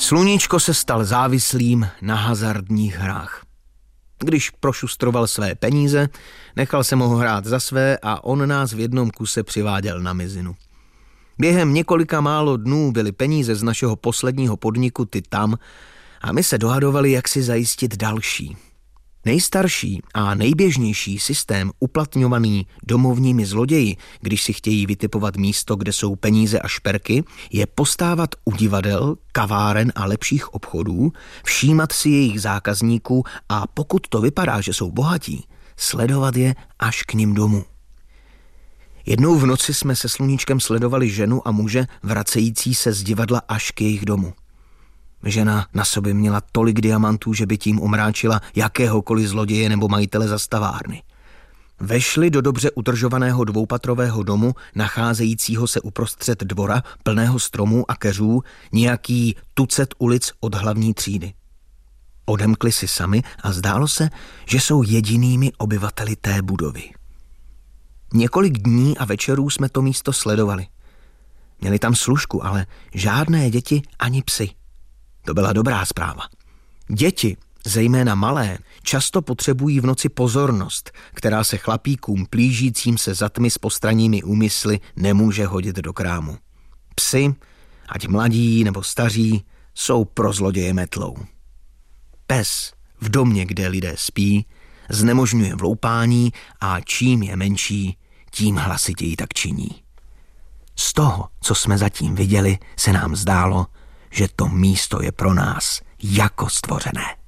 Sluníčko se stal závislým na hazardních hrách. Když prošustroval své peníze, nechal se mu hrát za své a on nás v jednom kuse přiváděl na mizinu. Během několika málo dnů byly peníze z našeho posledního podniku ty tam a my se dohadovali, jak si zajistit další. Nejstarší a nejběžnější systém uplatňovaný domovními zloději, když si chtějí vytipovat místo, kde jsou peníze a šperky, je postávat u divadel, kaváren a lepších obchodů, všímat si jejich zákazníků a pokud to vypadá, že jsou bohatí, sledovat je až k nim domů. Jednou v noci jsme se Sluníčkem sledovali ženu a muže vracející se z divadla až k jejich domu. Žena na sobě měla tolik diamantů, že by tím omráčila jakéhokoliv zloděje nebo majitele zastavárny. Vešli do dobře udržovaného dvoupatrového domu, nacházejícího se uprostřed dvora, plného stromů a keřů, nějaký tucet ulic od hlavní třídy. Odemkli si sami a zdálo se, že jsou jedinými obyvateli té budovy. Několik dní a večerů jsme to místo sledovali. Měli tam služku, ale žádné děti ani psy. To byla dobrá zpráva. Děti, zejména malé, často potřebují v noci pozornost, která se chlapíkům plížícím se za tmy s postranními úmysly nemůže hodit do krámu. Psi, ať mladí nebo staří, jsou pro zloděje metlou. Pes v domě, kde lidé spí, znemožňuje vloupání a čím je menší, tím hlasitěji tak činí. Z toho, co jsme zatím viděli, se nám zdálo, že to místo je pro nás jako stvořené.